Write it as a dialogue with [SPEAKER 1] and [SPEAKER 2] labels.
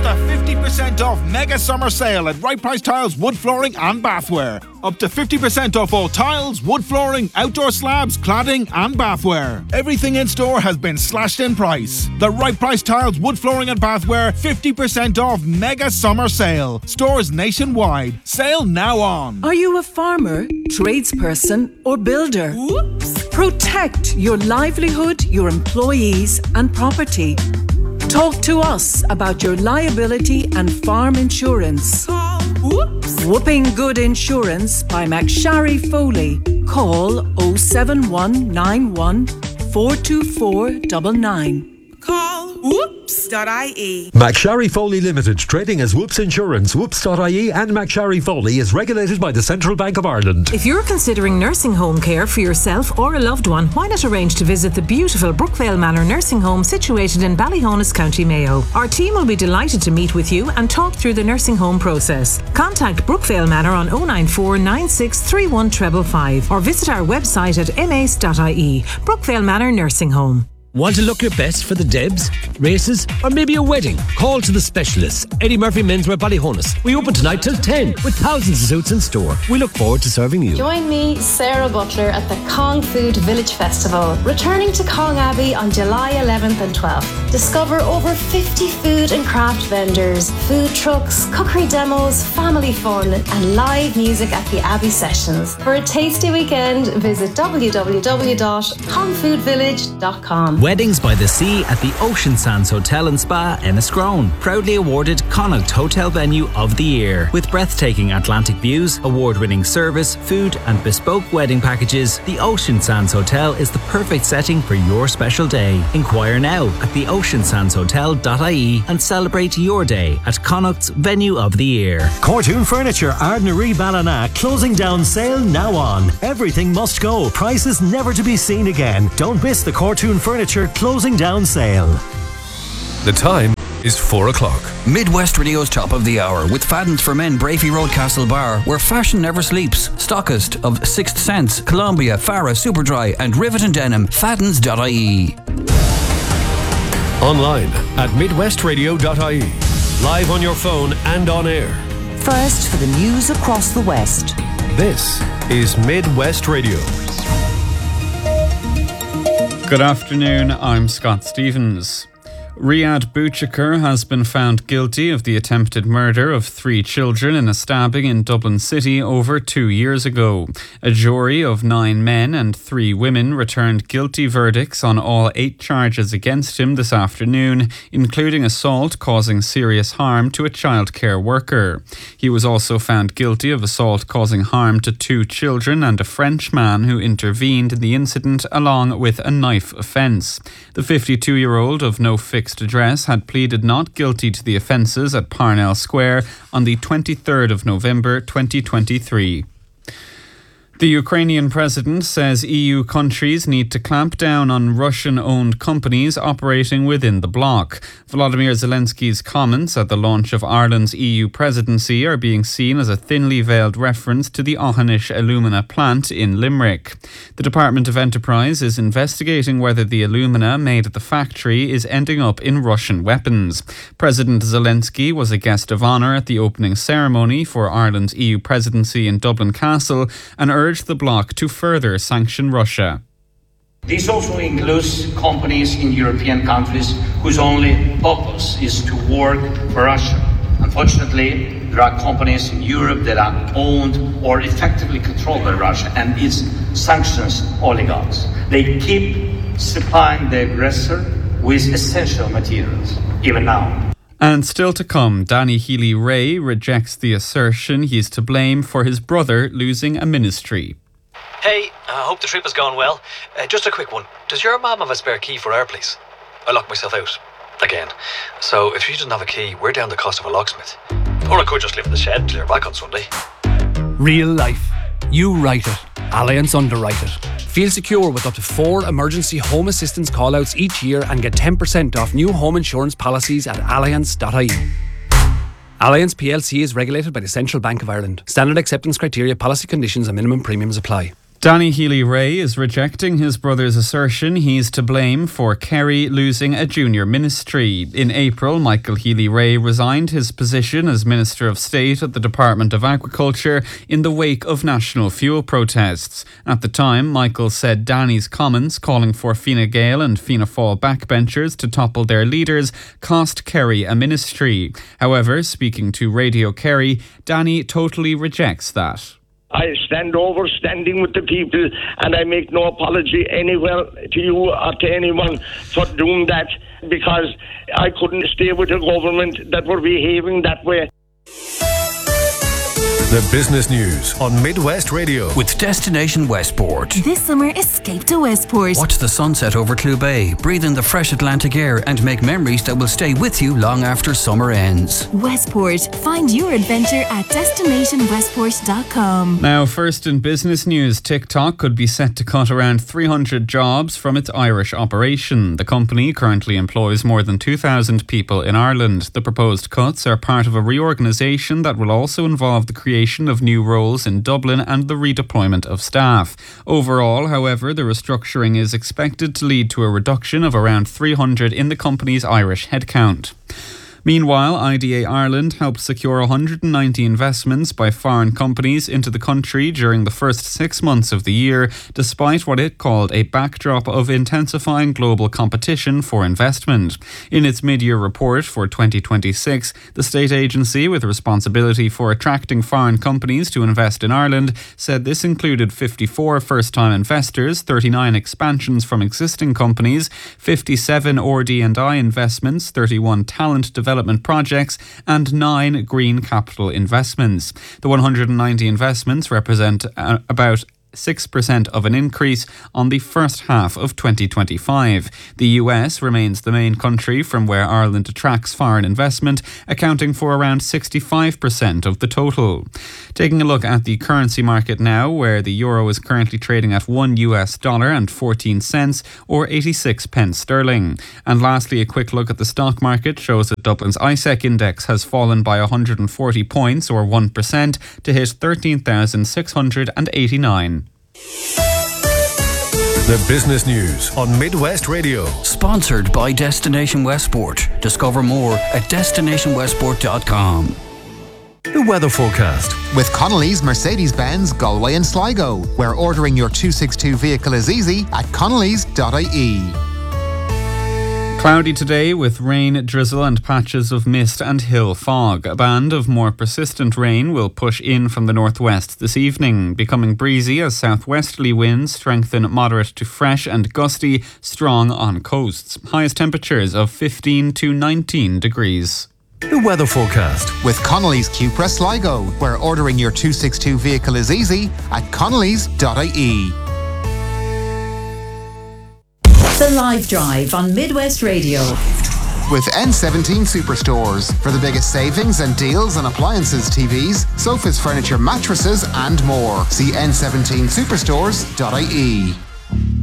[SPEAKER 1] the 50% off mega summer sale at Right Price Tiles, Wood Flooring and Bathware. Up to 50% off all tiles, wood flooring, outdoor slabs, cladding and bathware. Everything in store has been slashed in price. The Right Price Tiles, Wood Flooring and Bathware 50% off mega summer sale. Stores nationwide. Sale now on.
[SPEAKER 2] Are you a farmer, tradesperson or builder? Whoops. Protect your livelihood, your employees and property. Talk to us about your liability and farm insurance. Whooping Good Insurance by McSharry Foley. Call 07191 424 99.
[SPEAKER 3] Call whoops.ie.
[SPEAKER 4] McSharry Foley Limited, trading as Whoops Insurance. Whoops.ie and McSharry Foley is regulated by the Central Bank of Ireland.
[SPEAKER 5] If you're considering nursing home care for yourself or a loved one, why not arrange to visit the beautiful Brookvale Manor Nursing Home situated in Ballyhonus, County Mayo. Our team will be delighted to meet with you and talk through the nursing home process. Contact Brookvale Manor on 094 96 31 555 or visit our website at mace.ie. Brookvale Manor Nursing Home.
[SPEAKER 6] Want to look your best for the Debs, races, or maybe a wedding? Call to the specialists. Eddie Murphy Menswear Ballyhonus. We open tonight till 10 with thousands of suits in store. We look forward to serving you.
[SPEAKER 7] Join me, Sarah Butler, at the Cong Food Village Festival, returning to Cong Abbey on July 11th and 12th. Discover over 50 food and craft vendors, food trucks, cookery demos, family fun, and live music at the Abbey Sessions. For a tasty weekend, visit www.congfoodvillage.com.
[SPEAKER 8] Weddings by the Sea at the Ocean Sands Hotel and Spa, Enniscrone. Proudly awarded Connaught Hotel Venue of the Year. With breathtaking Atlantic views, award-winning service, food and bespoke wedding packages, the Ocean Sands Hotel is the perfect setting for your special day. Inquire now at theoceansandshotel.ie and celebrate your day at Connaught's Venue of the Year.
[SPEAKER 9] Cortoon Furniture, Ardnaree Ballina, closing down sale now on. Everything must go. Prices never to be seen again. Don't miss the Cortoon Furniture closing down sale.
[SPEAKER 10] The time is 4 o'clock.
[SPEAKER 11] Midwest Radio's top of the hour with Fadden's for Men, Brafey Road, Castle Bar, where fashion never sleeps. Stockist of Sixth Sense, Columbia, Farah, Superdry and Rivet and Denim. Faddens.ie.
[SPEAKER 10] Online at midwestradio.ie. Live on your phone and on air.
[SPEAKER 12] First for the news across the West.
[SPEAKER 10] This is Midwest Radio.
[SPEAKER 13] Good afternoon, I'm Scott Stevens. Riyad Bouchakir has been found guilty of the attempted murder of 3 children in a stabbing in Dublin City over 2 years ago. A jury of 9 men and 3 women returned guilty verdicts on all 8 charges against him this afternoon, including assault causing serious harm to a childcare worker. He was also found guilty of assault causing harm to 2 children and a French man who intervened in the incident along with a knife offence. The 52-year-old of no fixed address had pleaded not guilty to the offences at Parnell Square on the 23rd of November 2023. The Ukrainian president says EU countries need to clamp down on Russian-owned companies operating within the bloc. Volodymyr Zelensky's comments at the launch of Ireland's EU presidency are being seen as a thinly veiled reference to the Aughanish alumina plant in Limerick. The Department of Enterprise is investigating whether the alumina made at the factory is ending up in Russian weapons. President Zelensky was a guest of honour at the opening ceremony for Ireland's EU presidency in Dublin Castle and urged the bloc to further sanction Russia.
[SPEAKER 14] This also includes companies in European countries whose only purpose is to work for Russia. Unfortunately, there are companies in Europe that are owned or effectively controlled by Russia and its sanctions oligarchs. They keep supplying the aggressor with essential materials, even now.
[SPEAKER 13] And still to come, Danny Healy-Rae rejects the assertion he's to blame for his brother losing a ministry.
[SPEAKER 15] Hey, I hope the trip has gone well. Just a quick one. Does your mum have a spare key for our place? I locked myself out. Again. So if she doesn't have a key, we're down the cost of a locksmith. Or I could just live in the shed and clear back on Sunday.
[SPEAKER 16] Real life. You write it. Allianz underwrite it. Feel secure with up to 4 emergency home assistance callouts each year and get 10% off new home insurance policies at allianz.ie. Allianz plc is regulated by the Central Bank of Ireland. Standard acceptance criteria, policy conditions and minimum premiums apply.
[SPEAKER 13] Danny Healy-Rae is rejecting his brother's assertion he's to blame for Kerry losing a junior ministry. In April, Michael Healy-Rae resigned his position as Minister of State at the Department of Agriculture in the wake of national fuel protests. At the time, Michael said Danny's comments calling for Fine Gael and Fianna Fáil backbenchers to topple their leaders cost Kerry a ministry. However, speaking to Radio Kerry, Danny totally rejects that.
[SPEAKER 17] I stand standing with the people, and I make no apology anywhere to you or to anyone for doing that, because I couldn't stay with a government that were behaving that way.
[SPEAKER 10] The business news on Midwest Radio.
[SPEAKER 11] With Destination Westport.
[SPEAKER 18] This summer, escape to Westport.
[SPEAKER 11] Watch the sunset over Clew Bay, breathe in the fresh Atlantic air, and make memories that will stay with you long after summer ends.
[SPEAKER 18] Westport. Find your adventure at destinationwestport.com.
[SPEAKER 13] Now, first in business news, TikTok could be set to cut around 300 jobs from its Irish operation. The company currently employs more than 2,000 people in Ireland. The proposed cuts are part of a reorganisation that will also involve the creation of new roles in Dublin and the redeployment of staff. Overall, however, the restructuring is expected to lead to a reduction of around 300 in the company's Irish headcount. Meanwhile, IDA Ireland helped secure 190 investments by foreign companies into the country during the first 6 months of the year, despite what it called a backdrop of intensifying global competition for investment. In its mid-year report for 2026, the state agency with responsibility for attracting foreign companies to invest in Ireland said this included 54 first-time investors, 39 expansions from existing companies, 57 RD&I investments, 31 talent development projects and 9 green capital investments. The 190 investments represent about 6% of an increase on the first half of 2025. The US remains the main country from where Ireland attracts foreign investment, accounting for around 65% of the total. Taking a look at the currency market now, where the euro is currently trading at $1.14 or 86 pence sterling. And lastly, a quick look at the stock market shows that Dublin's ISEC index has fallen by 140 points or 1% to hit 13,689.
[SPEAKER 10] The business news on Midwest Radio.
[SPEAKER 11] Sponsored by Destination Westport. Discover more at destinationwestport.com.
[SPEAKER 10] The weather forecast.
[SPEAKER 19] With Connolly's Mercedes-Benz Galway and Sligo, where ordering your 262 vehicle is easy at connolly's.ie.
[SPEAKER 13] Cloudy today with rain, drizzle and patches of mist and hill fog. A band of more persistent rain will push in from the northwest this evening, becoming breezy as southwesterly winds strengthen moderate to fresh and gusty, strong on coasts. Highest temperatures of 15 to 19 degrees.
[SPEAKER 10] The weather forecast.
[SPEAKER 19] With Connolly's Cupra Sligo, where ordering your 262 vehicle is easy at connolly's.ie.
[SPEAKER 12] The Live Drive on Midwest Radio.
[SPEAKER 19] With N17 Superstores for the biggest savings and deals on appliances, TVs, sofas, furniture, mattresses and more. See n17superstores.ie.